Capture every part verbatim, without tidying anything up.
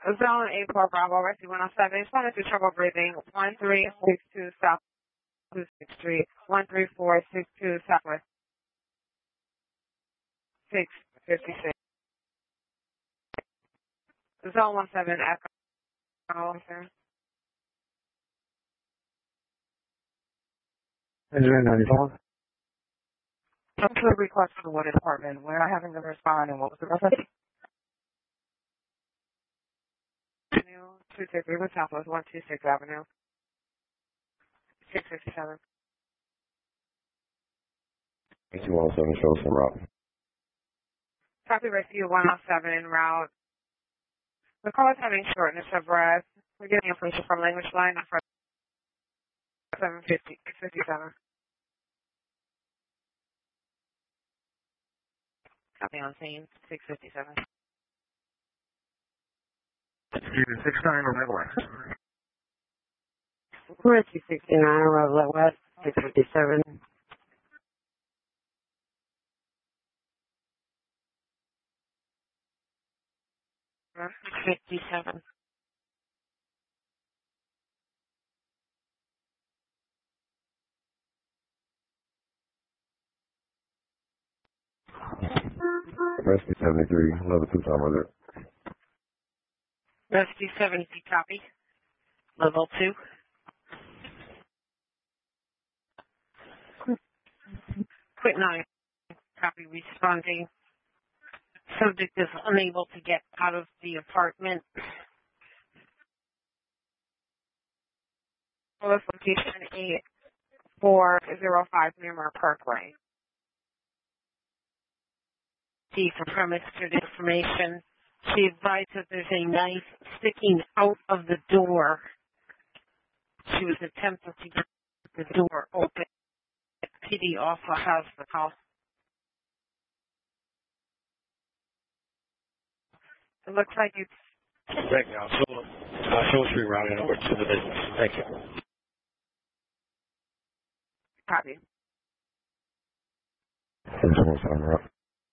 Zone eight four Bravo, Rescue one oh seven. Responded to trouble breathing. one three six two South two six Street. one three four six two Southwest six fifty-six. Zone one seven Echo, sir. Engineer ninety-four. Come to a request for the water department. We're not having them respond, and what was the reference? two two three with Southwest one two six Avenue. six fifty-seven. two one seven shows en route. Copy Rescue one oh seven en route. The call is having shortness of breath. We're getting information from language line for seven fifty, six fifty-seven. Copy on scene, six fifty-seven. six nine or Midwest. Rescue sixty-nine, Road West, six fifty-seven. fifty-seven. Rescue seventy-three, level two time alert. Rescue seventy-three, copy. Level two. Quit nine, copy responding. Subject is unable to get out of the apartment. Police location eight four zero five Miramar Parkway. See from her Mister information. She advised that there's a knife sticking out of the door. She was attempting to get the door open. P D also has the call. It looks like it's... Thank you. So, uh, so it's rerouting over to the business. Thank you. Copy. Engineer en route.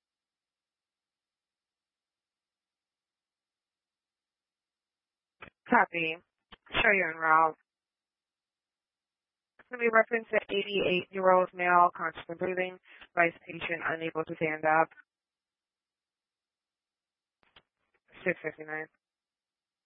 Copy. Show you en route. It's going to be referenced at eighty-eight-year-old male, conscious and breathing, vice patient, unable to stand up. six fifty-nine.